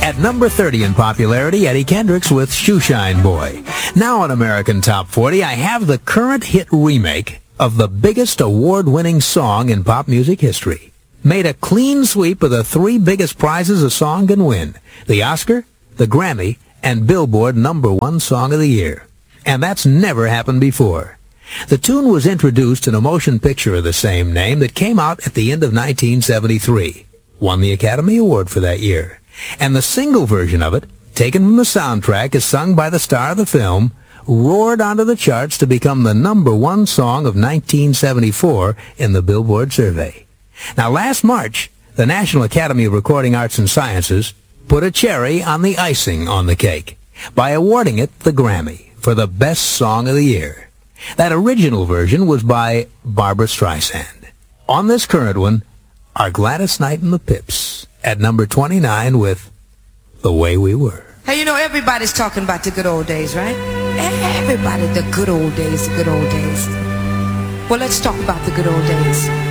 At number 30 in popularity, Eddie Kendricks with Shoeshine Boy. Now on American Top 40, I have the current hit remake of the biggest award-winning song in pop music history. Made a clean sweep of the three biggest prizes a song can win: the Oscar, the Grammy, and Billboard #1 Song of the Year. And that's never happened before. The tune was introduced in a motion picture of the same name that came out at the end of 1973. Won the Academy Award for that year. And the single version of it, taken from the soundtrack as sung by the star of the film, roared onto the charts to become the #1 song of 1974 in the Billboard survey. Now, last March, the National Academy of Recording Arts and Sciences put a cherry on the icing on the cake by awarding it the Grammy for the Best Song of the Year. That original version was by Barbra Streisand. On this current one are Gladys Knight and the Pips at number 29 with The Way We Were. Hey, you know, everybody's talking about the good old days, right? Everybody, the good old days, the good old days. Well, let's talk about the good old days.